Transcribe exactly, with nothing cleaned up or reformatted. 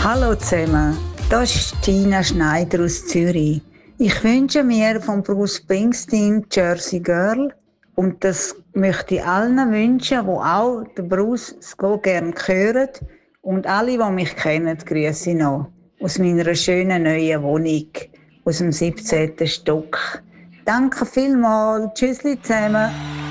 Hallo zusammen, das ist Tina Schneider aus Zürich. Ich wünsche mir von Bruce Springsteen Jersey Girl und das möchte ich allen wünschen, die auch den Bruce so gerne hören. Und alle, die mich kennen, grüße ich noch aus meiner schönen neuen Wohnung, aus dem siebzehnten Stock. Danke vielmals, tschüssli zusammen.